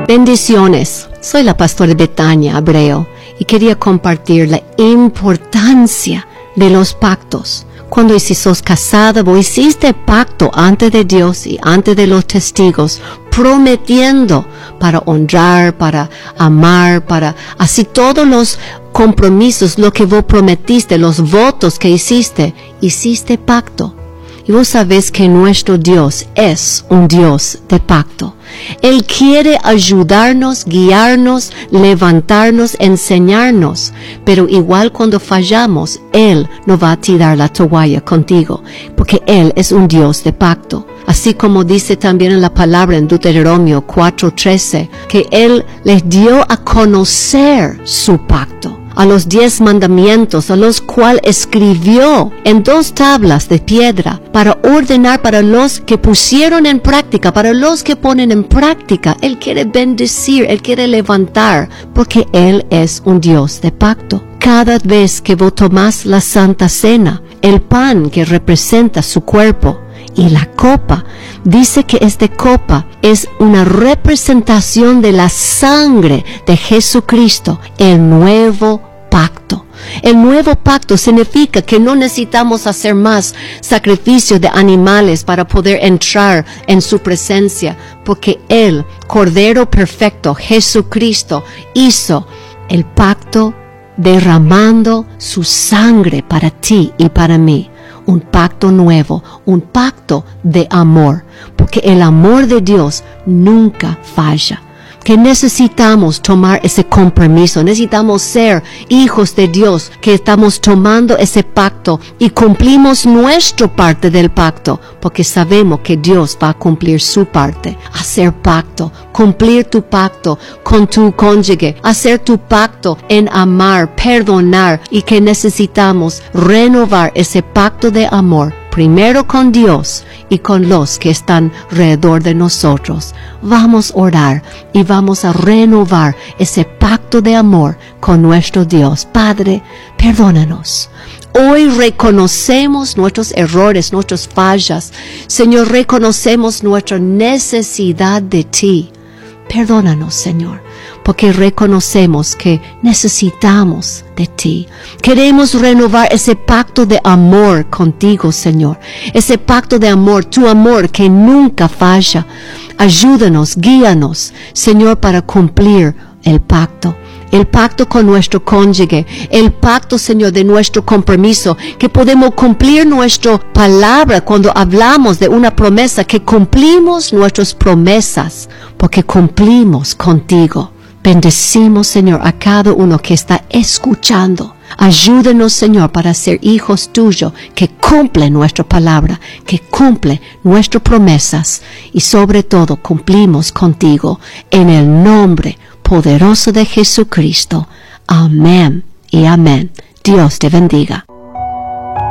Bendiciones. Soy la pastora Betania Abreu y quería compartir la importancia de los pactos. Cuando sos casada, vos hiciste pacto ante de Dios y ante de los testigos, prometiendo para honrar, para amar, para así todos los compromisos, lo que vos prometiste, los votos que hiciste pacto. Y vos sabés que nuestro Dios es un Dios de pacto. Él quiere ayudarnos, guiarnos, levantarnos, enseñarnos. Pero igual cuando fallamos, Él no va a tirar la toalla contigo, porque Él es un Dios de pacto. Así como dice también en la palabra en Deuteronomio 4:13, que Él les dio a conocer su pacto, a los 10 mandamientos, a los cuales escribió en 2 tablas de piedra para ordenar para los que pusieron en práctica, para los que ponen en práctica. Él quiere bendecir, Él quiere levantar, porque Él es un Dios de pacto. Cada vez que vos tomás la Santa Cena, el pan que representa su cuerpo y la copa, dice que esta copa es una representación de la sangre de Jesucristo, el nuevo pacto. El nuevo pacto significa que no necesitamos hacer más sacrificios de animales para poder entrar en su presencia, porque el Cordero perfecto, Jesucristo, hizo el pacto derramando su sangre para ti y para mí. Un pacto nuevo, un pacto de amor, porque el amor de Dios nunca falla. Que necesitamos tomar ese compromiso, necesitamos ser hijos de Dios, que estamos tomando ese pacto y cumplimos nuestra parte del pacto, porque sabemos que Dios va a cumplir su parte. Hacer pacto, cumplir tu pacto con tu cónyuge, hacer tu pacto en amar, perdonar, y que necesitamos renovar ese pacto de amor, primero con Dios y con los que están alrededor de nosotros. Vamos a orar y vamos a renovar ese pacto de amor con nuestro Dios. Padre, perdónanos. Hoy reconocemos nuestros errores, nuestras fallas. Señor, reconocemos nuestra necesidad de ti. Perdónanos, Señor, porque reconocemos que necesitamos de ti. Queremos renovar ese pacto de amor contigo, Señor. Ese pacto de amor, tu amor que nunca falla. Ayúdanos, guíanos, Señor, para cumplir el pacto. El pacto con nuestro cónyuge, el pacto, Señor, de nuestro compromiso, que podemos cumplir nuestra palabra cuando hablamos de una promesa, que cumplimos nuestras promesas, porque cumplimos contigo. Bendecimos, Señor, a cada uno que está escuchando. Ayúdenos, Señor, para ser hijos tuyos, que cumplen nuestra palabra, que cumplen nuestras promesas, y sobre todo cumplimos contigo, en el nombre poderoso de Jesucristo. Amén y amén. Dios te bendiga.